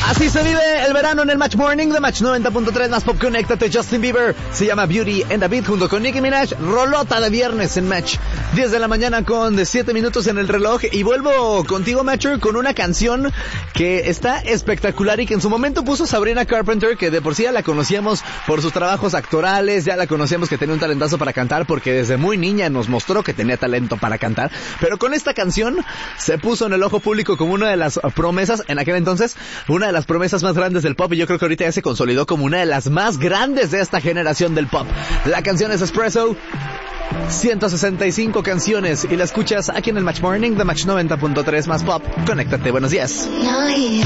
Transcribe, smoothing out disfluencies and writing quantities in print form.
Así se vive el verano en el Match Morning de Match 90.3 más pop. Conéctate. Justin Bieber se llama Beauty and the Beat junto con Nicki Minaj. Rolota de viernes en Match. 10 de la mañana con 7 minutos en el reloj. Y vuelvo contigo, Matcher, con una canción que está espectacular y que en su momento puso Sabrina Carpenter, que de por sí ya la conocíamos por sus trabajos actorales, ya la conocíamos que tenía un talentazo para cantar porque desde muy niña nos mostró que tenía talento para cantar. Pero con esta canción se puso en el ojo público como una de las promesas, en aquel entonces, una de las promesas más grandes del pop, y yo creo que ahorita ya se consolidó como una de las más grandes de esta generación del pop. La canción es Espresso, 165 canciones, y la escuchas aquí en el Match Morning de Match 90.3 más pop. Conéctate, buenos días. No,